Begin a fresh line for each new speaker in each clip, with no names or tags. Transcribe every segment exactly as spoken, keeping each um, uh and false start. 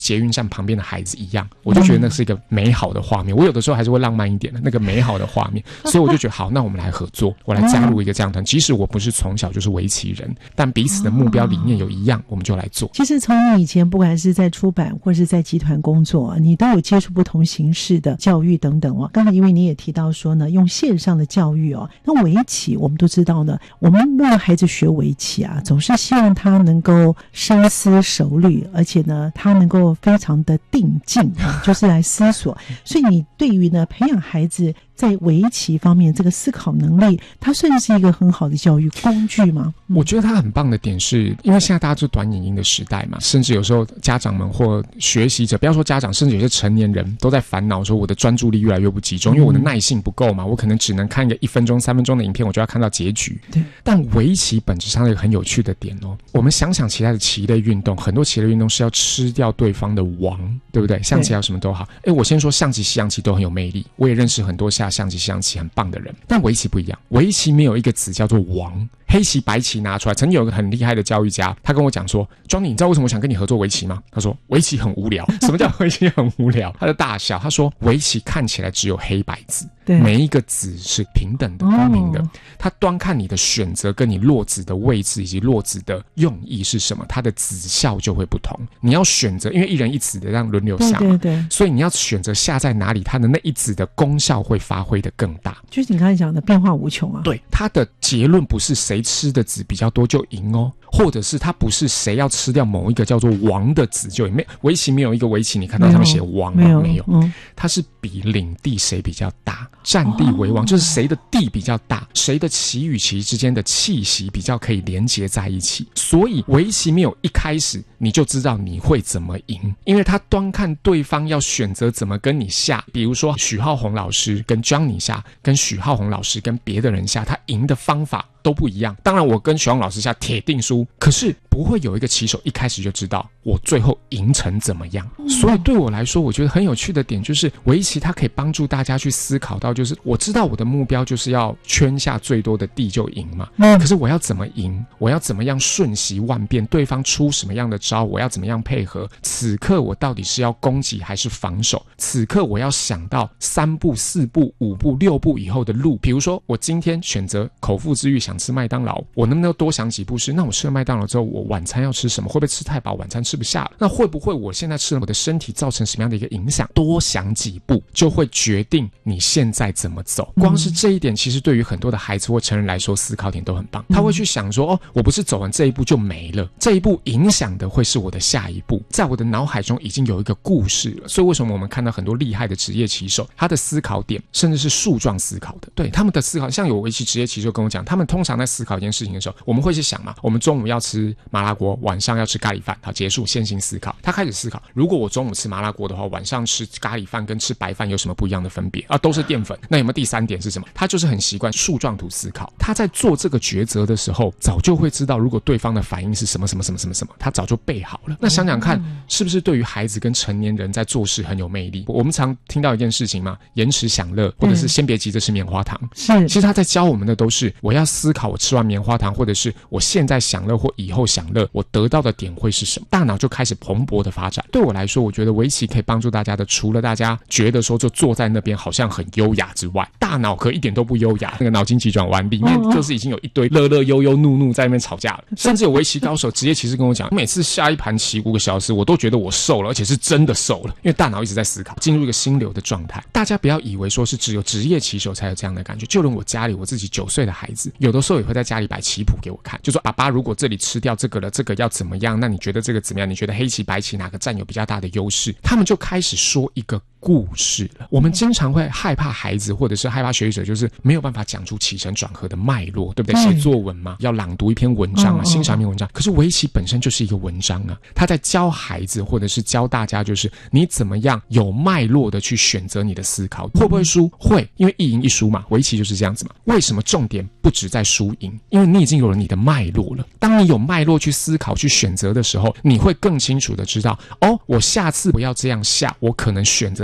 捷运站旁边的孩子一样，我就觉得那是一个美好的画面。我有的时候还是会浪漫一点的那个美好的画面，所以我就觉得好，那我们来合作，我来加入一个这样的团。即使我不是从小就是围棋人，但彼此的目标理念有一样，我们就来做。
其实从你以前不管是在出版或是在集团工作，你都有接触不同形式的教育等等哦。刚才因为你也提到说呢，用线上的教育哦，那围棋我们都知道呢，我们让孩子学围棋啊，总是希望他能够深思熟虑，而且呢，他能够非常的定静啊，就是来思索。所以你对于呢培养孩子在围棋方面这个思考能力，它算是一个很好的教育工具吗？
嗯、我觉得它很棒的点是，因为现在大家就短影音的时代嘛，甚至有时候家长们或学习者，不要说家长，甚至有些成年人都在烦恼说我的专注力越来越不集中，因为我的耐性不够嘛，我可能只能看一个一分钟、三分钟的影片，我就要看到结局。
对。但
围棋本质上有一个很有趣的点哦，我们想想其他的棋类运动，很多棋类运动是要吃掉对方的王，对不对？象棋还有什么都好。哎，我先说象棋、西洋棋都很有魅力，我也认识很多下象棋、西洋棋很棒的人，但围棋不一样，围棋没有一个词叫做王。黑棋白棋拿出来，曾经有一个很厉害的教育家，他跟我讲说 Johnny 你知道为什么我想跟你合作围棋吗？他说围棋很无聊。什么叫围棋很无聊？他的大笑，他说围棋看起来只有黑白字，每一个子是平等的、公平的，他端看你的选择跟你落子的位置以及落子的用意是什么，它的子效就会不同。你要选择，因为一人一子的让轮流下嘛，对对对，所以你要选择下在哪里，它的那一子的功效会发挥的更大。
就是你刚才讲的变化无穷啊。
对，它的结论不是谁吃的子比较多就赢哦，或者是它不是谁要吃掉某一个叫做王的子就赢。没围棋没有一个围棋你看到上面写王吗？没有，没有、嗯、它是比领地谁比较大，占地为王、哦、就是谁的地比较大，谁的棋与棋之间的气息比较可以连接在一起。所以围棋没有一开始你就知道你会怎么赢，因为他端看对方要选择怎么跟你下。比如说许浩宏老师跟 Johnny 下，跟许浩宏老师跟别的人下，他赢的方法都不一样。当然我跟许浩宏老师下铁定输，可是不会有一个棋手一开始就知道我最后赢成怎么样。所以对我来说，我觉得很有趣的点就是围棋它可以帮助大家去思考到，就是我知道我的目标就是要圈下最多的地就赢嘛，可是我要怎么赢，我要怎么样瞬息万变，对方出什么样的招我要怎么样配合，此刻我到底是要攻击还是防守，此刻我要想到三步四步五步六步以后的路。比如说我今天选择口腹之欲想吃麦当劳，我能不能多想几步是那我吃了麦当劳之后我晚餐要吃什么，会不会吃太饱晚餐吃不下了，那会不会我现在吃了我的身体造成什么样的一个影响，多想几步就会决定你现在怎么走。光是这一点其实对于很多的孩子或成人来说思考点都很棒，他会去想说哦，我不是走完这一步就没了，这一步影响的会是我的下一步，在我的脑海中已经有一个故事了。所以为什么我们看到很多厉害的职业棋手，他的思考点甚至是树状思考的，对他们的思考，像有围棋职业棋手跟我讲，他们通常在思考一件事情的时候，我们会去想嘛，我们中午要吃麻辣锅，晚上要吃咖喱饭，好，结束，先行思考。他开始思考，如果我中午吃麻辣锅的话，晚上吃咖喱饭跟吃白饭有什么不一样的分别啊？都是淀粉，那有没有第三点是什么？他就是很习惯树状图思考，他在做这个抉择的时候早就会知道如果对方的反应是什么什么什么什么什么，他早就备好了。那想想看是不是对于孩子跟成年人在做事很有魅力。我们常听到一件事情嘛，延迟享乐，或者是先别急着吃棉花糖，是其实他在教我们的都是我要思考我吃完棉花糖，或者是我现在享乐或以后享乐，我得到的点会是什么，大脑就开始蓬勃的发展。对我来说，我觉得围棋可以帮助大家的，除了大家觉得说就坐在那边好像很优雅之外，大脑可一点都不优雅，那个脑筋急转弯里面就是已经有一堆乐乐悠悠怒怒在那边吵架了。甚至有围棋高手职业棋士跟我讲，每次下一盘棋五个小时我都觉得我瘦了，而且是真的瘦了，因为大脑一直在思考，进入一个心流的状态。大家不要以为说是只有职业棋手才有这样的感觉，就连我家里我自己九岁的孩子，有的时候也会在家里摆棋谱给我看，就说爸爸如果这里吃掉这个了，这个要怎么样，那你觉得这个怎么样，你觉得黑棋白棋哪个占有比较大的优势，他们就开始说一个故事了。我们经常会害怕孩子或者是害怕学习者，就是没有办法讲出起承转合的脉络，对不对？写作文嘛，要朗读一篇文章啊，欣赏一篇文章。可是围棋本身就是一个文章啊，他在教孩子或者是教大家，就是你怎么样有脉络的去选择你的思考。会不会输？会，因为一赢一输嘛，围棋就是这样子嘛。为什么重点不只在输赢？因为你已经有了你的脉络了。当你有脉络去思考去选择的时候，你会更清楚的知道，哦，我下次不要这样下，我可能选择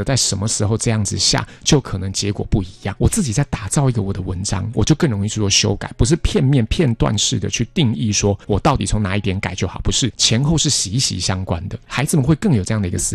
在什么时候这样子下，就可能结果不一样。我自己在打造一个我的文章，我就更容易去做修改，不是片面片段式的去定义说我到底从哪一点改就好，不是，前后是息息相关的。孩子们会更有这样的一个思